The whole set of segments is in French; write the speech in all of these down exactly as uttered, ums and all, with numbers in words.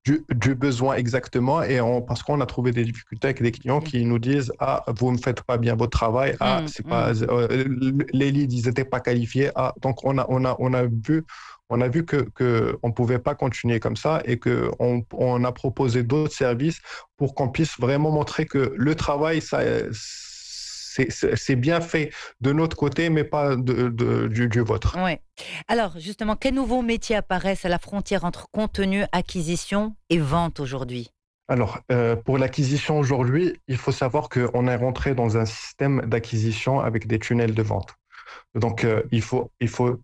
Du, du besoin exactement, et on, parce qu'on a trouvé des difficultés avec des clients OK. qui nous disent: ah, vous ne faites pas bien votre travail, ah, Mmh, c'est pas, mmh. euh, les leads, ils n'étaient pas qualifiés, ah, donc on a, on a, on a vu, on a vu que, que on pouvait pas continuer comme ça, et que on, on a proposé d'autres services pour qu'on puisse vraiment montrer que le travail, ça, c'est, c'est c'est bien fait de notre côté, mais pas de, de- du, du vôtre. Ouais. Alors justement, quels nouveaux métiers apparaissent à la frontière entre contenu, acquisition et vente aujourd'hui? Alors, euh, pour l'acquisition aujourd'hui, il faut savoir qu'on est rentré dans un système d'acquisition avec des tunnels de vente. Donc, euh, il faut, il faut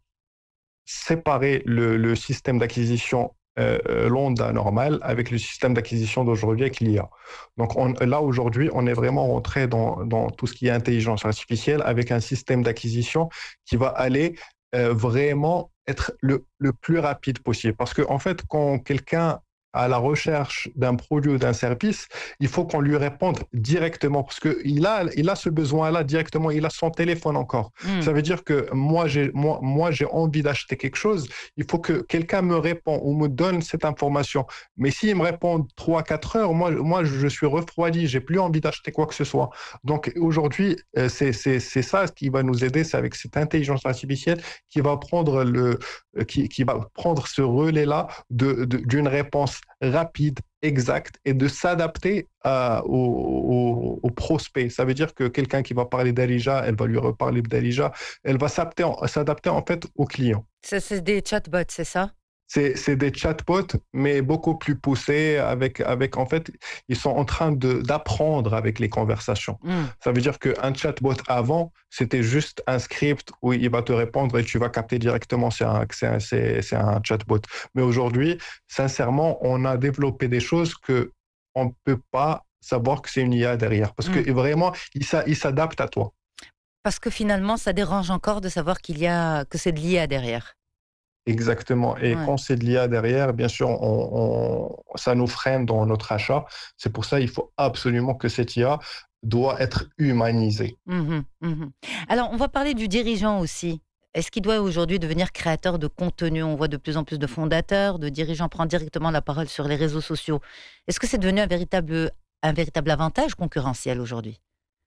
séparer le, le système d'acquisition euh, euh, lambda normal avec le système d'acquisition d'aujourd'hui avec l'I A. Donc, on- là, aujourd'hui, on est vraiment rentré dans, dans tout ce qui est intelligence artificielle avec un système d'acquisition qui va aller euh, vraiment être le, le plus rapide possible. Parce que, en fait, quand quelqu'un à la recherche d'un produit ou d'un service, il faut qu'on lui réponde directement parce qu'il a, il a ce besoin-là directement, il a son téléphone encore. Mmh. Ça veut dire que moi, j'ai, moi, moi, j'ai envie d'acheter quelque chose, il faut que quelqu'un me réponde ou me donne cette information. Mais s'il me répond trois quatre heures, moi, moi, je suis refroidi, j'ai plus envie d'acheter quoi que ce soit. Donc aujourd'hui, euh, c'est, c'est, c'est ça qui va nous aider, c'est avec cette intelligence artificielle qui va prendre le, euh, qui, qui va prendre ce relais-là de, de- d'une réponse rapide, exacte, et de s'adapter à- au, au, au prospect. Ça veut dire que quelqu'un qui va parler d'Alija, elle va lui reparler d'Alija, elle va s'adapter en, s'adapter en fait au client. Ça, c'est des chatbots, c'est ça? C'est, c'est des chatbots, mais beaucoup plus poussés avec, avec, en fait, ils sont en train de, d'apprendre avec les conversations. Mmh. Ça veut dire qu'un chatbot avant, c'était juste un script où il va te répondre et tu vas capter directement c'est un, c'est un, c'est, c'est un chatbot. Mais aujourd'hui, sincèrement, on a développé des choses que on ne peut pas savoir que c'est une I A derrière. Parce Mmh. que vraiment, il, s'a- il s'adapte à toi. Parce que finalement, ça dérange encore de savoir qu'il y a que c'est de l'I A derrière. Exactement. Et Ouais. quand c'est de l'I A derrière, bien sûr, on, on- ça nous freine dans notre achat. C'est pour ça qu'il faut absolument que cette I A doit être humanisée. Mmh mh. Mmh. Alors, on va parler du dirigeant aussi. Est-ce qu'il doit aujourd'hui devenir créateur de contenu? On voit de plus en plus de fondateurs, de dirigeants prendre directement la parole sur les réseaux sociaux. Est-ce que c'est devenu un véritable un véritable avantage concurrentiel aujourd'hui?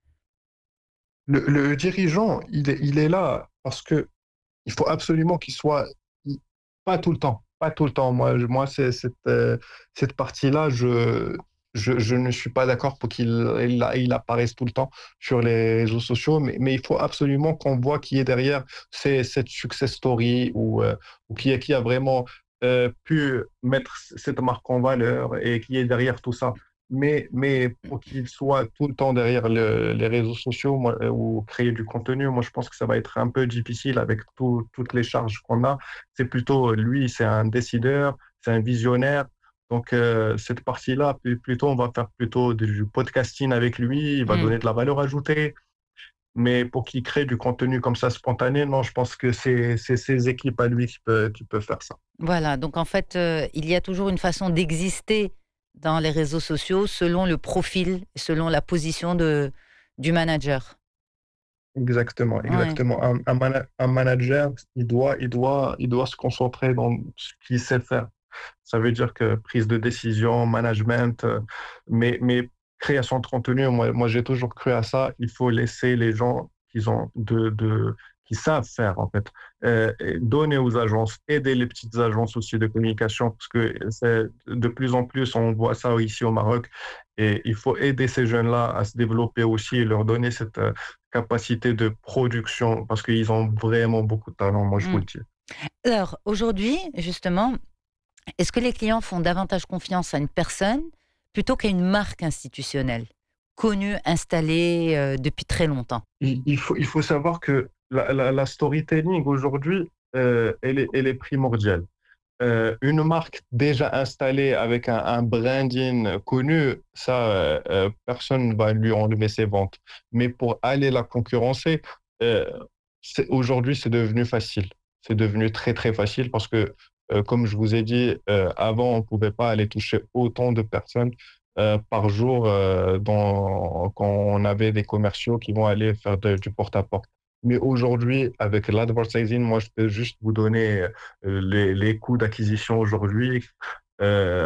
Le, le dirigeant, il est, il est là parce que il faut absolument qu'il soit il- pas tout le temps, pas tout le temps. Moi, je- moi, c'est cette euh, cette partie-là, je, je je ne suis pas d'accord pour qu'il il, il apparaisse tout le temps sur les réseaux sociaux, mais mais il faut absolument qu'on voit qui est derrière c'est cette success story ou euh, ou qui a qui a vraiment euh, pu mettre cette marque en valeur et qui est derrière tout ça. Mais, mais pour qu'il soit tout le temps derrière le- les réseaux sociaux moi, euh, ou créer du contenu, moi je pense que ça va être un peu difficile avec tout- toutes les charges qu'on a. C'est plutôt, lui, c'est un décideur, c'est un visionnaire. Donc euh, cette partie-là, plus- plutôt, on va faire plutôt du podcasting avec lui, il va Mmh. donner de la valeur ajoutée. Mais pour qu'il crée du contenu comme ça spontané, non, je pense que c'est c'est ses équipes à lui qui peuvent qui peuvent faire ça. Voilà, donc en fait, heu, il y a toujours une façon d'exister dans les réseaux sociaux selon le profil, selon la position de du manager. Exactement, Ouais. exactement. Un, un, mana- un manager, il doit, il doit, il doit se concentrer dans ce qu'il sait faire. Ça veut dire que prise de décision, management, euh, mais, mais création de contenu, moi, moi j'ai toujours cru à ça. Il faut laisser les gens qui ont de, de, qui savent faire, en fait. Euh, et donner aux agences, aider les petites agences aussi de communication, parce que c'est de plus en plus, on voit ça ici au Maroc, et il faut aider ces jeunes-là à se développer aussi et leur donner cette euh, capacité de production, parce qu'ils ont vraiment beaucoup de talent, moi je vous Mmh. le dis. Alors aujourd'hui, justement, est-ce que les clients font davantage confiance à une personne plutôt qu'à une marque institutionnelle, connue, installée, heu, depuis très longtemps? il, il faut, il faut savoir que la, la, la storytelling aujourd'hui, euh, elle est, elle est primordiale. Euh, une marque déjà installée avec un, un branding connu, ça, euh, euh, personne ne va lui enlever ses ventes. Mais pour aller la concurrencer, euh, c'est- aujourd'hui, c'est devenu facile. C'est devenu très, très facile parce que, euh, comme je vous ai dit, euh, avant, on ne pouvait pas aller toucher autant de personnes euh, par jour euh, dans, quand on avait des commerciaux qui vont aller faire de- du porte-à-porte. Mais aujourd'hui, avec l'advertising, moi, je peux juste vous donner euh, les, les coûts d'acquisition aujourd'hui. Euh,